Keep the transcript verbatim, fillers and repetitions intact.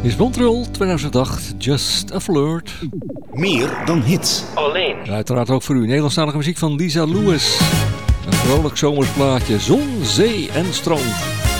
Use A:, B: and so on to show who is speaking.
A: Is Montreal tweeduizend acht, Just a Flirt.
B: Meer dan hits.
C: Alleen.
A: En uiteraard ook voor u Nederlandstalige muziek van Lisa Lewis. Een vrolijk zomersplaatje, zon, zee en strand.